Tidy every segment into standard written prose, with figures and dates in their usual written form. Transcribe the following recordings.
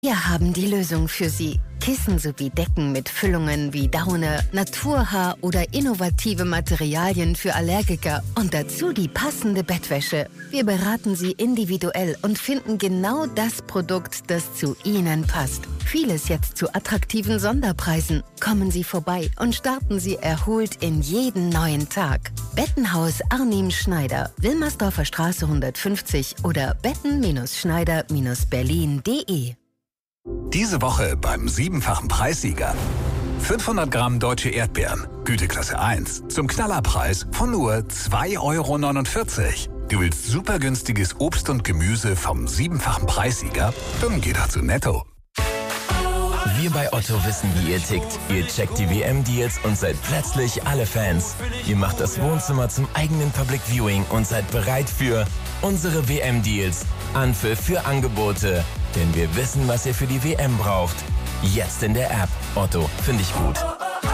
Wir haben die Lösung für Sie. Kissen sowie Decken mit Füllungen wie Daune, Naturhaar oder innovative Materialien für Allergiker und dazu die passende Bettwäsche. Wir beraten Sie individuell und finden genau das Produkt, das zu Ihnen passt. Vieles jetzt zu attraktiven Sonderpreisen. Kommen Sie vorbei und starten Sie erholt in jeden neuen Tag. Bettenhaus Arnim Schneider, Wilmersdorfer Straße 150 oder betten-schneider-berlin.de. Diese Woche beim 7-fachen Preissieger. 500 Gramm deutsche Erdbeeren, Güteklasse 1, zum Knallerpreis von nur 2,49 €. Du willst super günstiges Obst und Gemüse vom 7-fachen Preissieger? Dann geh doch zu Netto. Wir bei Otto wissen, wie ihr tickt. Ihr checkt die WM-Deals und seid plötzlich alle Fans. Ihr macht das Wohnzimmer zum eigenen Public Viewing und seid bereit für unsere WM-Deals. Anpfiff für Angebote. Denn wir wissen, was ihr für die WM braucht. Jetzt in der App. Otto, finde ich gut.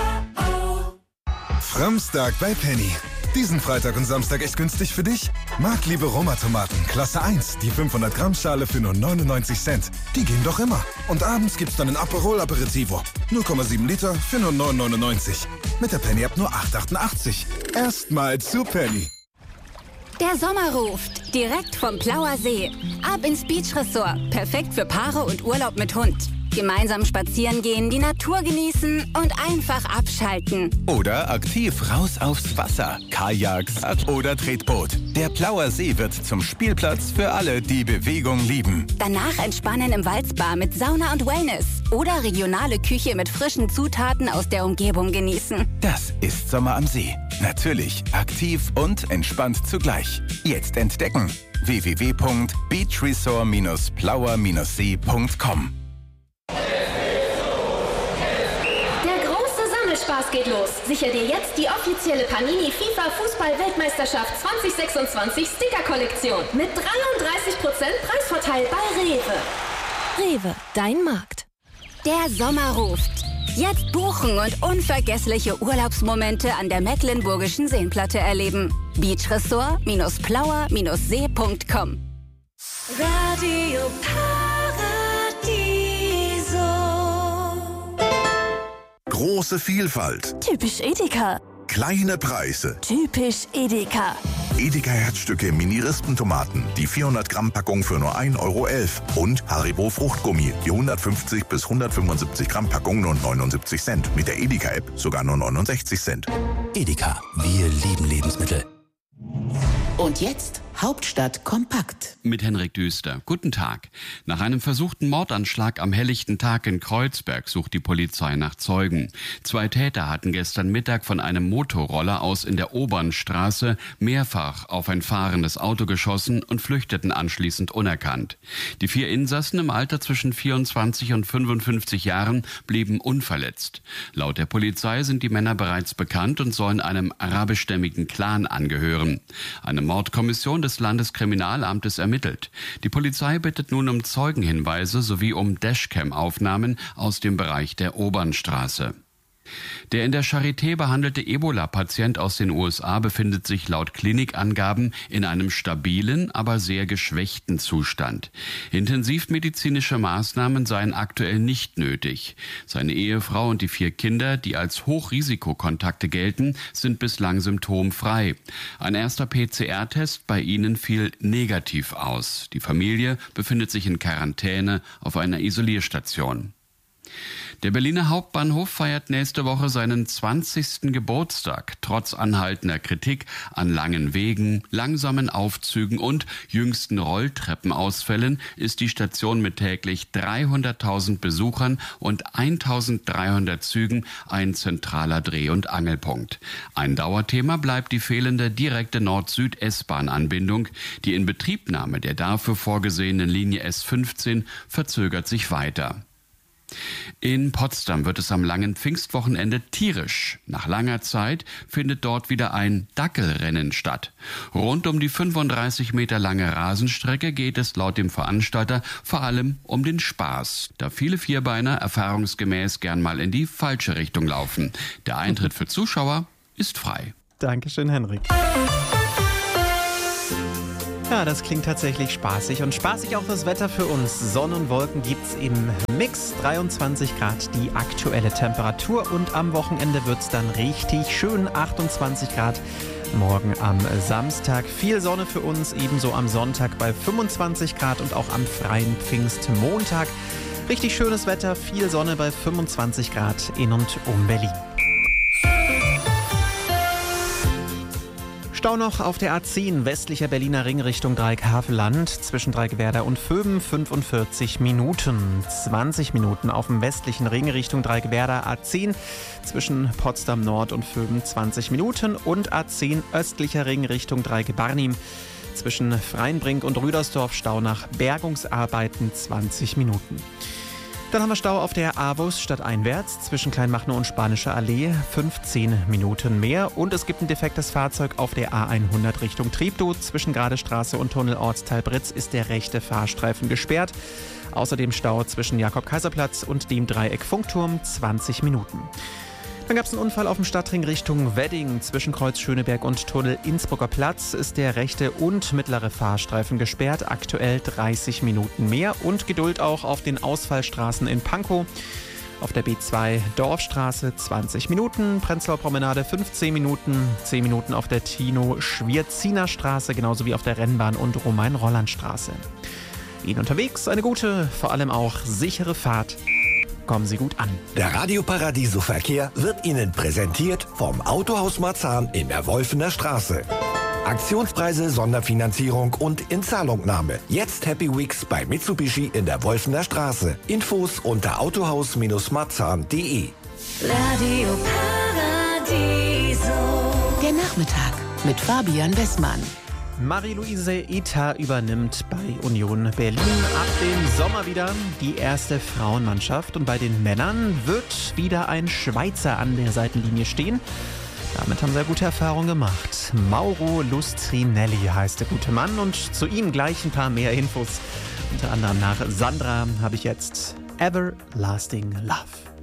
Framstag bei Penny. Diesen Freitag und Samstag echt günstig für dich? Marktliebe Roma-Tomaten, Klasse 1, die 500 Gramm Schale für nur 99 Cent. Die gehen doch immer. Und abends gibt's dann ein Aperol Aperitivo. 0,7 Liter für nur 9,99. Mit der Penny-App nur 8,88. Erstmal zu Penny. Der Sommer ruft, direkt vom Plauer See. Ab ins Beach Resort, perfekt für Paare und Urlaub mit Hund. Gemeinsam spazieren gehen, die Natur genießen und einfach abschalten. Oder aktiv raus aufs Wasser, Kajaks oder Tretboot. Der Plauer See wird zum Spielplatz für alle, die Bewegung lieben. Danach entspannen im Walzbar mit Sauna und Wellness. Oder regionale Küche mit frischen Zutaten aus der Umgebung genießen. Das ist Sommer am See. Natürlich aktiv und entspannt zugleich. Jetzt entdecken. www.beachresort-plauer-see.com. Spaß geht los. Sicher dir jetzt die offizielle Panini FIFA Fußball-Weltmeisterschaft 2026 Sticker-Kollektion mit 33% Preisvorteil bei Rewe. Rewe, dein Markt. Der Sommer ruft. Jetzt buchen und unvergessliche Urlaubsmomente an der Mecklenburgischen Seenplatte erleben. Beachresort-plauer-see.com. Radio Große Vielfalt. Typisch Edeka. Kleine Preise. Typisch Edeka. Edeka Herzstücke Mini-Rispentomaten. Die 400 Gramm Packung für nur 1,11 € Und Haribo Fruchtgummi. Die 150 bis 175 Gramm Packung nur 79 Cent. Mit der Edeka App sogar nur 69 Cent. Edeka, wir lieben Lebensmittel. Und jetzt Hauptstadt kompakt. Mit Henrik Düster. Guten Tag. Nach einem versuchten Mordanschlag am helllichten Tag in Kreuzberg sucht die Polizei nach Zeugen. 2 Täter hatten gestern Mittag von einem Motorroller aus in der Obernstraße mehrfach auf ein fahrendes Auto geschossen und flüchteten anschließend unerkannt. Die 4 Insassen im Alter zwischen 24 und 55 Jahren blieben unverletzt. Laut der Polizei sind die Männer bereits bekannt und sollen einem arabischstämmigen Clan angehören. Eine Mordkommission des Landeskriminalamtes ermittelt. Die Polizei bittet nun um Zeugenhinweise sowie um Dashcam-Aufnahmen aus dem Bereich der Obernstraße. Der in der Charité behandelte Ebola-Patient aus den USA befindet sich laut Klinikangaben in einem stabilen, aber sehr geschwächten Zustand. Intensivmedizinische Maßnahmen seien aktuell nicht nötig. Seine Ehefrau und die 4 Kinder, die als Hochrisikokontakte gelten, sind bislang symptomfrei. Ein erster PCR-Test bei ihnen fiel negativ aus. Die Familie befindet sich in Quarantäne auf einer Isolierstation. Der Berliner Hauptbahnhof feiert nächste Woche seinen 20. Geburtstag. Trotz anhaltender Kritik an langen Wegen, langsamen Aufzügen und jüngsten Rolltreppenausfällen ist die Station mit täglich 300.000 Besuchern und 1.300 Zügen ein zentraler Dreh- und Angelpunkt. Ein Dauerthema bleibt die fehlende direkte Nord-Süd-S-Bahn-Anbindung. Die Inbetriebnahme der dafür vorgesehenen Linie S15 verzögert sich weiter. In Potsdam wird es am langen Pfingstwochenende tierisch. Nach langer Zeit findet dort wieder ein Dackelrennen statt. Rund um die 35 Meter lange Rasenstrecke geht es laut dem Veranstalter vor allem um den Spaß, da viele Vierbeiner erfahrungsgemäß gern mal in die falsche Richtung laufen. Der Eintritt für Zuschauer ist frei. Dankeschön, Henrik. Ja, das klingt tatsächlich spaßig und spaßig auch das Wetter für uns. Sonne und Wolken gibt's im Mix, 23 Grad die aktuelle Temperatur und am Wochenende wird's dann richtig schön, 28 Grad. Morgen am Samstag viel Sonne für uns, ebenso am Sonntag bei 25 Grad und auch am freien Pfingstmontag. Richtig schönes Wetter, viel Sonne bei 25 Grad in und um Berlin. Stau noch auf der A10 westlicher Berliner Ring Richtung Dreieck-Havelland zwischen Dreieckwerder und Vöben 45 Minuten. 20 Minuten auf dem westlichen Ring Richtung Dreieckwerder A10 zwischen Potsdam Nord und Vöben 20 Minuten und A10 östlicher Ring Richtung Dreieck-Barnim zwischen Freienbrink und Rüdersdorf Stau nach Bergungsarbeiten 20 Minuten. Dann haben wir Stau auf der A-Bus stadteinwärts zwischen Kleinmachnow und Spanische Allee, 15 Minuten mehr. Und es gibt ein defektes Fahrzeug auf der A100 Richtung Treptow. Zwischen Gradestraße und Tunnel Ortsteil Britz ist der rechte Fahrstreifen gesperrt. Außerdem Stau zwischen Jakob-Kaiser-Platz und dem Dreieck Funkturm, 20 Minuten. Dann gab es einen Unfall auf dem Stadtring Richtung Wedding. Zwischen Kreuz Schöneberg und Tunnel Innsbrucker Platz ist der rechte und mittlere Fahrstreifen gesperrt. Aktuell 30 Minuten mehr und Geduld auch auf den Ausfallstraßen in Pankow. Auf der B2 Dorfstraße 20 Minuten, Prenzlauer Promenade 15 Minuten, 10 Minuten auf der Tino-Schwierziner Straße, genauso wie auf der Rennbahn und Romain-Rolland-Straße. Ihnen unterwegs eine gute, vor allem auch sichere Fahrt. Kommen Sie gut an. Der Radio Paradiso Verkehr wird Ihnen präsentiert vom Autohaus Marzahn in der Wolfener Straße. Aktionspreise, Sonderfinanzierung und Inzahlungnahme. Jetzt Happy Weeks bei Mitsubishi in der Wolfener Straße. Infos unter autohaus-marzahn.de. Radio Paradiso. Der Nachmittag mit Fabian Westmann. Marie-Louise Eta übernimmt bei Union Berlin ab dem Sommer wieder die erste Frauenmannschaft. Und bei den Männern wird wieder ein Schweizer an der Seitenlinie stehen. Damit haben sie gute Erfahrungen gemacht. Mauro Lustrinelli heißt der gute Mann und zu ihm gleich ein paar mehr Infos. Unter anderem nach Sandra habe ich jetzt Everlasting Love.